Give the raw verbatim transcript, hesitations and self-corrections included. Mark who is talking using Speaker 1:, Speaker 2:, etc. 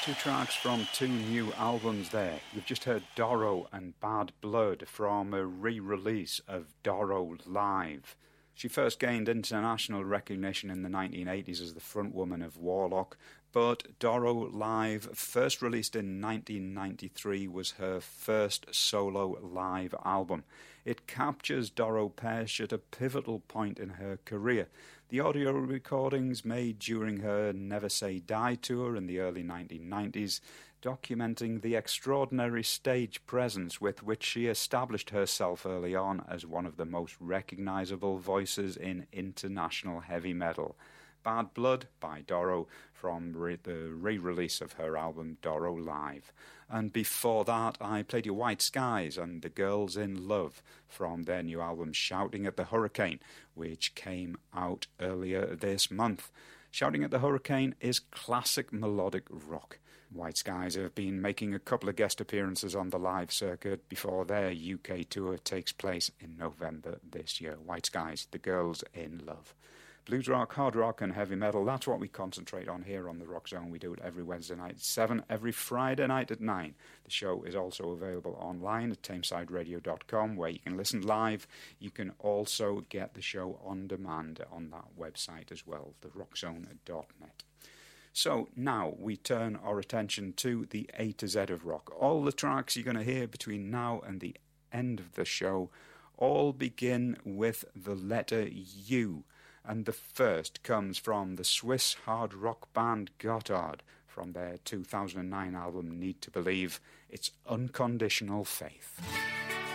Speaker 1: Two tracks from two new albums there. You've just heard Doro and Bad Blood from a re-release of Doro Live. She first gained international recognition in the nineteen eighties as the frontwoman of Warlock, but Doro Live, first released in nineteen ninety-three, was her first solo live album. It captures Doro Pesch at a pivotal point in her career. The audio recordings made during her Never Say Die tour in the early nineteen nineties, documenting the extraordinary stage presence with which she established herself early on as one of the most recognisable voices in international heavy metal. Bad Blood by Doro from re- the re-release of her album Doro Live. And before that I played you White Skies and The Girls in Love from their new album Shouting at the Hurricane, which came out earlier this month. Shouting at the Hurricane is classic melodic rock. White Skies have been making a couple of guest appearances on the live circuit before their U K tour takes place in November this year. White Skies, The Girls in Love. Blues rock, hard rock and heavy metal, that's what we concentrate on here on the Rock Zone. We do it every Wednesday night at seven, every Friday night at nine. The show is also available online at tameside radio dot com, where you can listen live. You can also get the show on demand on that website as well, the rock zone dot net. So now we turn our attention to the A to Z of rock. All the tracks you're going to hear between now and the end of the show all begin with the letter U. And the first comes from the Swiss hard rock band Gotthard from their two thousand nine album Need to Believe. It's Unconditional Faith.